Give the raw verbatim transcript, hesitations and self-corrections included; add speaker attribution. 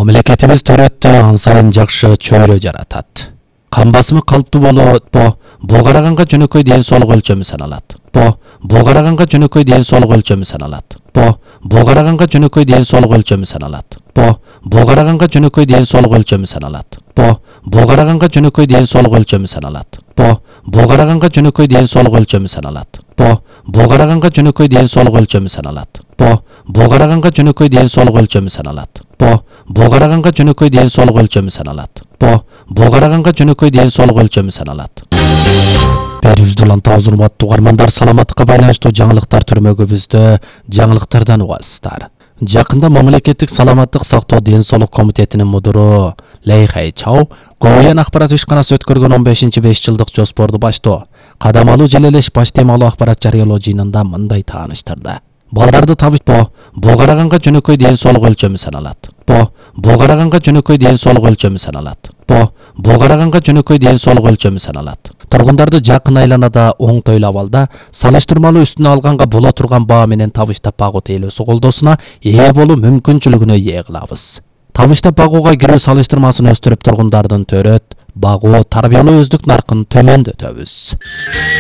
Speaker 1: Мамлекетибиз төрөттө ан сайын жакшы чөйрө жаратат. Кан басымы калыптуу болот, бо бул караганга жөнөкөй ден соолук өлчөмү саналат. Бо бул караганга жөнөкөй ден соолук өлчөмү саналат. Бо бул караганга жөнөкөй ден соолук өлчөмү саналат. Бо бул караганга жөнөкөй ден соолук өлчөмү саналат. Бо бул караганга жөнөкөй ден соолук өлчөмү саналат. Бо бул караганга жөнөкөй ден соолук өлчөмү саналат. Бо бул караганга жөнөкөй ден соолук өлчөмү саналат. Бо бул караганга жөнөкөй ден соолук өлчөмү саналат. Бо бул караганга жөнөкөй ден соолук өлчөмү саналат. Бо бул караганга жөнөкөй ден соолук өлчөмү саналат. Берүүбүздүн таазыр урматтуу угармандар, саламаттыкка байланыштуу жаңылыктар түрмөгүбүздө жаңылыктардан угасыздар. Жакында мамлекеттик саламаттык сактоо ден соолук комитетинин мудуру Лей Хайчау Гоуян акпарат ишканасы өткөргөн он бешинчи беш жылдык жоспорду баштоо, кадам алуу же эле баш темалуу акпарат жарыялоо жыйынында мындай тааныштырды. Балдарды табышпо, бул караганга жөнөкөй ден соолук өлчөмү саналат. Бо бул караганга жөнөкөй ден соолук өлчөмү саналат. Бо бул караганга жөнөкөй ден соолук өлчөмү саналат. Тургундарды жакын айланада оңтойлуу абалда салыштырмалуу үстүнө алганга боло турган баа менен табыштап багуу тейлөөсү колдоосуна ээ болуу мүмкүнчүлүгүнө ээ кылабыз. Табыштап багууга кирүү салыштырмасын өстүрүп тургундардын төрөт, багуу, тарбиялоо өздүк наркын төмөндөтөбүз.